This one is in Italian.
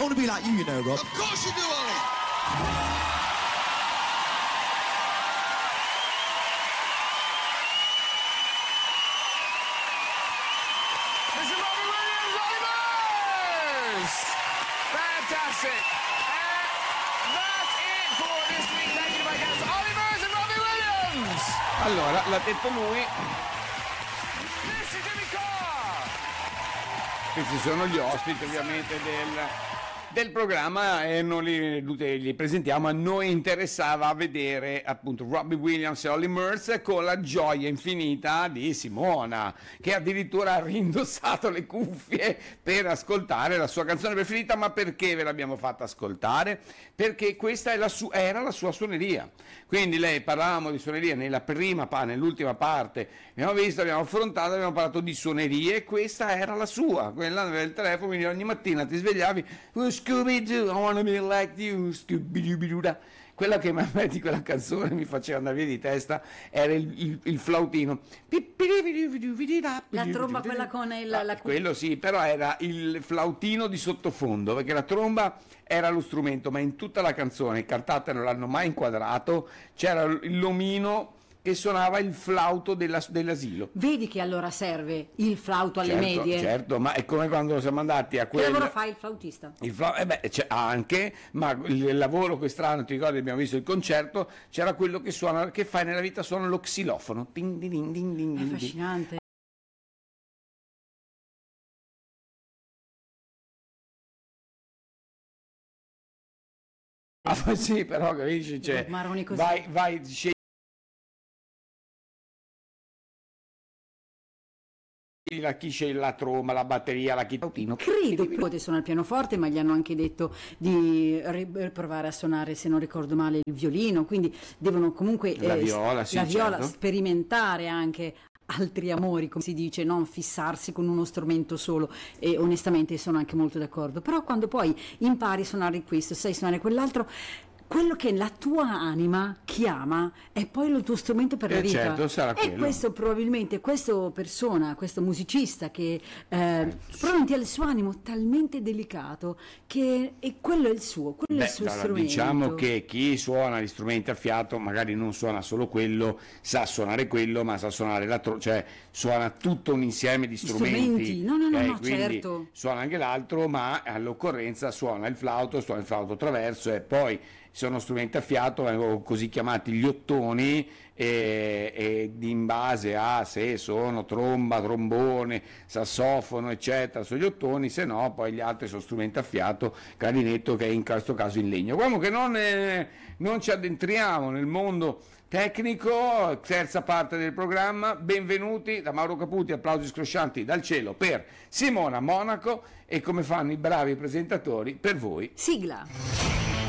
want to be like you know, Rob. Of course you do, Ollie. Mr. Robbie Williams, Ollie Murs! Fantastic. That's it for this week. Thank you to my guests, Ollie Murs and Robbie Williams. Allora, l'ha detto lui. This is Jimmy Carr. Questi sono gli ospiti ovviamente del programma e non li presentiamo. A noi interessava vedere appunto Robbie Williams e Ollie Murs con la gioia infinita di Simona, che addirittura ha rindossato le cuffie per ascoltare la sua canzone preferita. Ma perché ve l'abbiamo fatta ascoltare? Perché questa era la sua suoneria. Quindi lei, parlavamo di suoneria nell'ultima parte, abbiamo affrontato, abbiamo parlato di suonerie, e questa era la sua, quella del telefono. Quindi ogni mattina ti svegliavi, Scooby-Doo, I wanna be like you, Scooby-Doo. Quella che a me di quella canzone mi faceva andare via di testa era il flautino. La tromba, quella con quello sì, però era il flautino di sottofondo, perché la tromba era lo strumento, ma in tutta la canzone, cantata non l'hanno mai inquadrato, c'era l'omino che suonava il flauto dell'asilo. Vedi che allora serve il flauto alle Certo, medie? certo, ma è come quando siamo andati a Che lavoro fa il flautista? C'è anche, ma il lavoro quest'anno, ti ricordi, abbiamo visto il concerto, c'era quello che suona, che fai nella vita, suona lo xilofono. Ding, ding, ding, ding, ding, È ding. affascinante. Ah, sì, però capisci, cioè, Maroni così. vai, scegli chi sceglie la tromba, la batteria, la chitarra. Credo che potesse suonare il pianoforte, ma gli hanno anche detto di provare a suonare, se non ricordo male, il violino, quindi devono comunque La viola, sì, certo. sperimentare anche altri amori, come si dice, non fissarsi con uno strumento solo, e onestamente sono anche molto d'accordo. Però quando poi impari a suonare questo, sai suonare quell'altro, quello che la tua anima chiama è poi il tuo strumento per la vita. Certo, sarà e quello. questo probabilmente, questo musicista che probabilmente ha il suo animo talmente delicato che e quello è il suo, quello è il suo Allora, strumento. diciamo che chi suona gli strumenti a fiato magari non suona solo quello, sa suonare quello, ma sa suonare cioè suona tutto un insieme di strumenti. No, Quindi certo. suona anche l'altro, ma all'occorrenza suona il flauto traverso, e poi sono strumenti a fiato, così chiamati gli ottoni, e in base a se sono tromba, trombone, sassofono, eccetera, sono gli ottoni, se no poi gli altri sono strumenti a fiato, clarinetto, che è in questo caso in legno. Comunque non ci addentriamo nel mondo tecnico. Terza parte del programma. Benvenuti da Mauro Caputi, applausi scroscianti dal cielo per Simona Monaco, e come fanno i bravi presentatori, per voi Sigla.